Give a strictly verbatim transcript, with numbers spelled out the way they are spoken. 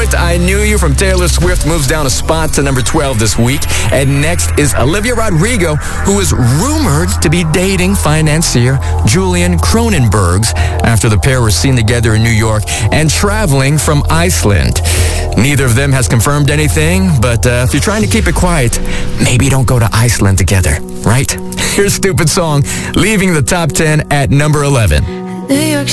It, I Knew You from Taylor Swift moves down a spot to number twelve this week. And next is Olivia Rodrigo, who is rumored to be dating financier Julian Cronenbergs after the pair were seen together in New York and traveling from Iceland. Neither of them has confirmed anything, but uh, if you're trying to keep it quiet, maybe don't go to Iceland together, right? Here's Stupid Song, leaving the top ten at number eleven. New York